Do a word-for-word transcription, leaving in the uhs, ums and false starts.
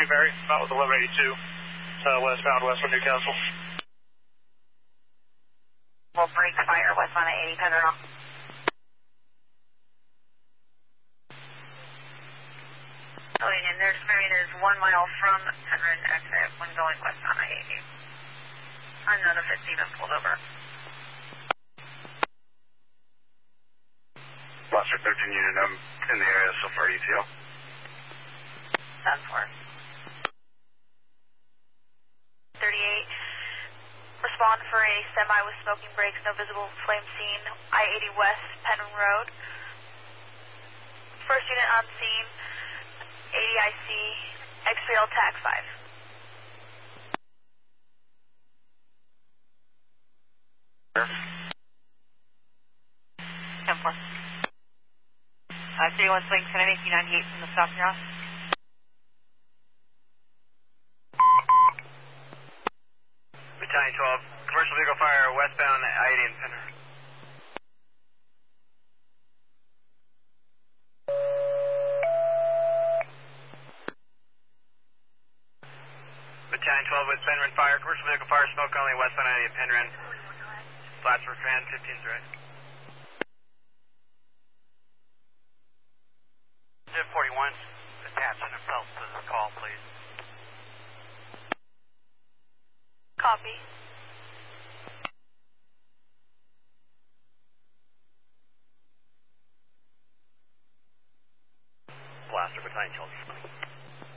two Mary, about with eleven eighty-two, uh, westbound, west from Newcastle. We'll break fire westbound at eighty, Penryn. Oh, and there's Marion is one mile from Penryn exit when going westbound I eighty. Unknown if it's even pulled over. Blaster thirteen unit, I'm in the area so far, E T L. ten four. thirty-eight. Respond for a semi with smoking brakes, no visible flame seen, I eighty West, Penryn Road. First unit on scene, eighty I C, X-Rail Tag five. ten four. Uh, thirty-one swing, ten eighty ninety-eight from the stop you're on. Battalion twelve, commercial vehicle fire westbound I eighty in Penryn. Battalion twelve with Penryn fire, commercial vehicle fire, smoke only westbound I eighty in Penryn. Flats for command, fifteen's right. Jet forty-one, attaching himself to this call, please. Copy. Blaster, Battalion twelve.